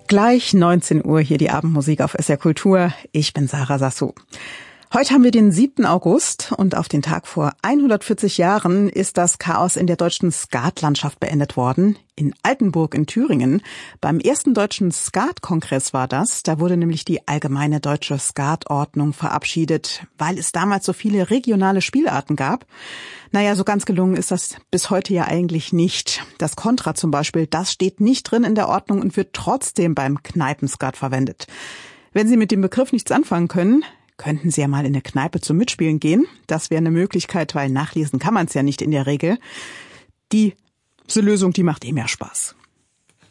Gleich 19 Uhr hier die Abendmusik auf SR Kultur. Ich bin Sarah Sassou. Heute haben wir den 7. August und auf den Tag vor 140 Jahren ist das Chaos in der deutschen Skatlandschaft beendet worden. In Altenburg in Thüringen. Beim ersten deutschen Skat-Kongress war das. Da wurde nämlich die allgemeine deutsche Skatordnung verabschiedet, weil es damals so viele regionale Spielarten gab. Naja, so ganz gelungen ist das bis heute ja eigentlich nicht. Das Kontra zum Beispiel, das steht nicht drin in der Ordnung und wird trotzdem beim Kneipenskat verwendet. Wenn Sie mit dem Begriff nichts anfangen können, könnten Sie ja mal in eine Kneipe zum Mitspielen gehen. Das wäre eine Möglichkeit, weil nachlesen kann man es ja nicht in der Regel. Diese Lösung, die macht mehr Spaß.